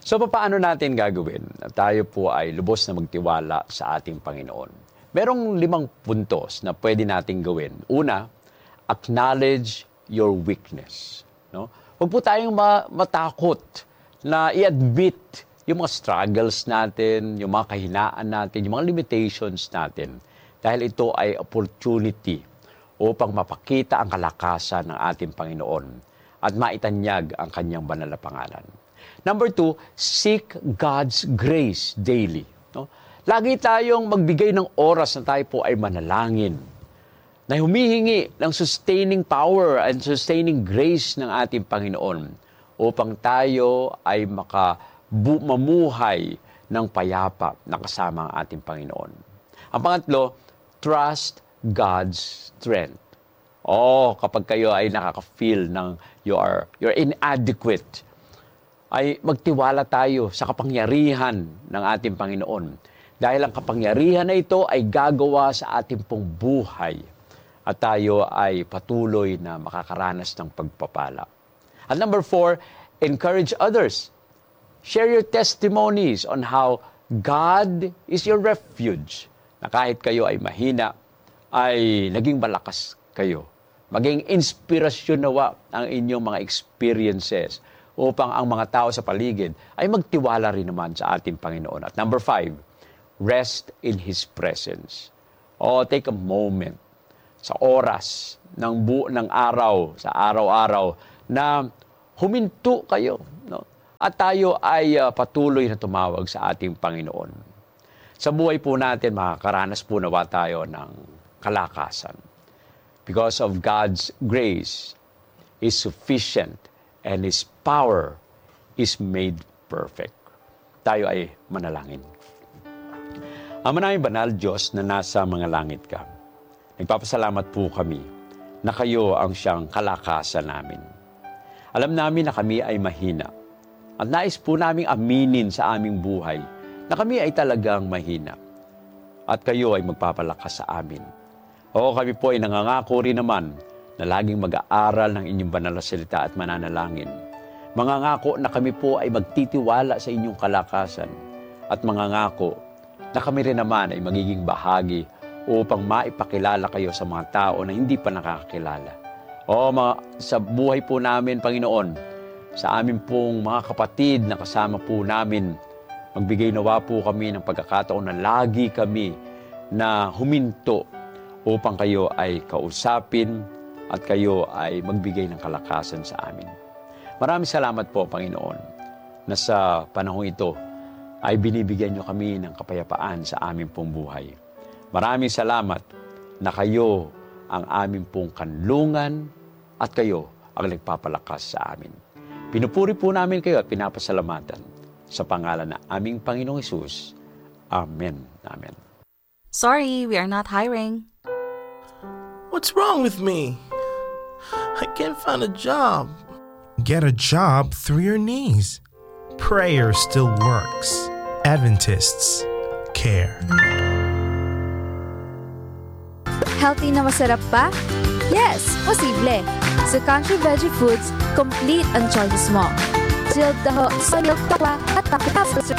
So, paano natin gagawin na tayo po ay lubos na magtiwala sa ating Panginoon? Merong 5 puntos na pwede nating gawin. Una, acknowledge your weakness. No? Huwag po tayong matakot na i-admit yung mga struggles natin, yung mga kahinaan natin, yung mga limitations natin. Dahil ito ay opportunity upang mapakita ang kalakasan ng ating Panginoon at maitanyag ang kanyang banal na pangalan. Number 2, seek God's grace daily. No? Lagi tayong magbigay ng oras na tayo po ay manalangin, na humihingi ng sustaining power and sustaining grace ng ating Panginoon upang tayo ay mamuhay ng payapa na kasama ang ating Panginoon. Ang pangatlo, trust God's strength. Kapag kayo ay nakaka-feel ng you're inadequate, ay magtiwala tayo sa kapangyarihan ng ating Panginoon. Dahil ang kapangyarihan na ito ay gagawa sa ating pong buhay at tayo ay patuloy na makakaranas ng pagpapala. At number 4, encourage others. Share your testimonies on how God is your refuge. Na kahit kayo ay mahina, ay naging malakas kayo. Maging inspirasyon nawa ang inyong mga experiences upang ang mga tao sa paligid ay magtiwala rin naman sa ating Panginoon. At number 5, rest in His presence. Take a moment sa oras ng araw, sa araw-araw, na huminto kayo. No? At tayo ay patuloy na tumawag sa ating Panginoon. Sa buhay po natin, makakaranas po nawa tayo ng kalakasan. Because of God's grace is sufficient and His power is made perfect. Tayo ay manalangin. Ama naming banal Diyos na nasa mga langit ka, nagpapasalamat po kami na kayo ang siyang kalakasan namin. Alam namin na kami ay mahina at nais po naming aminin sa aming buhay na kami ay talagang mahina at kayo ay magpapalakas sa amin. Kami po ay nangangako rin naman na laging mag-aaral ng inyong banal na salita at mananalangin. Mangangako na kami po ay magtitiwala sa inyong kalakasan at mangangako na kami rin naman ay magiging bahagi upang maipakilala kayo sa mga tao na hindi pa nakakakilala. Sa buhay po namin, Panginoon, sa amin pong mga kapatid na kasama po namin, magbigay nawa po kami ng pagkakataon na lagi kami na huminto upang kayo ay kausapin at kayo ay magbigay ng kalakasan sa amin. Maraming salamat po, Panginoon, na sa panahong ito ay binibigyan niyo kami ng kapayapaan sa aming pong buhay. Maraming salamat na kayo ang aming pong kanlungan at kayo ang nagpapalakas sa amin. Pinupuri po namin kayo at pinapasalamatan sa pangalan ng aming Panginoong Hesus. Amen. Amen. Sorry, we are not hiring. What's wrong with me? I can't find a job. Get a job through your knees. Prayer still works. Adventists care. Healthy na masarap pa? Yes, posible. Sa Country Veggie Foods, complete ang choices mo. Silog taho, salog tawa, at pakitas